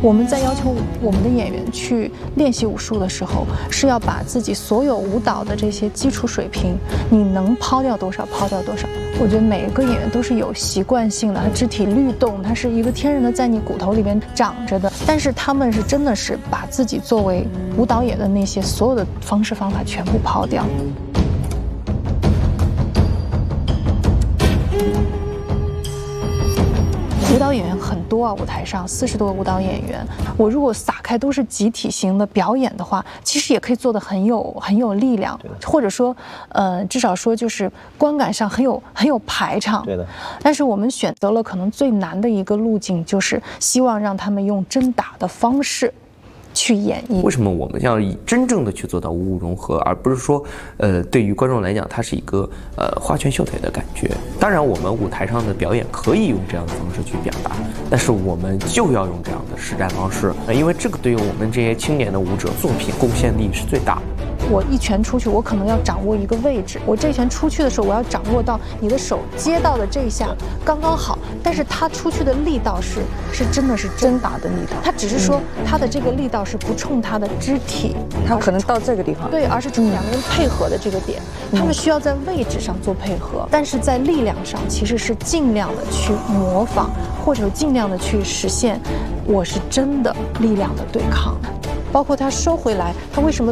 我们在要求我们的演员去练习武术的时候，是要把自己所有舞蹈的这些基础水平，你能抛掉多少抛掉多少。我觉得每一个演员都是有习惯性的，他肢体律动，它是一个天然的在你骨头里边长着的。但是他们是真的是把自己作为舞蹈演的那些所有的方式方法全部抛掉。舞蹈演员很多啊，舞台上40多个舞蹈演员，我如果撒开都是集体型的表演的话，其实也可以做得很有力量，或者说，至少说就是观感上很有排场。 对的。 但是我们选择了可能最难的一个路径，就是希望让他们用真打的方式去演绎。 为什么我们要以真正的去做到五五融合，而不是说，对于观众来讲，它是一个花拳绣腿的感觉？当然，我们舞台上的表演可以用这样的方式去表达，但是我们就要用这样的实战方式，因为这个对于我们这些青年的舞者作品贡献力是最大的。 我一拳出去，我可能要掌握一个位置。我这一拳出去的时候，我要掌握到你的手接到的这一下刚刚好，但是他出去的力道是真的是真打的力道。他只是说他的这个力道是不冲他的肢体， 他可能到这个地方， 对，而是冲两个人配合的这个点。他们需要在位置上做配合，但是在力量上其实是尽量的去模仿，或者尽量的去实现我是真的力量的对抗。包括他收回来，他为什么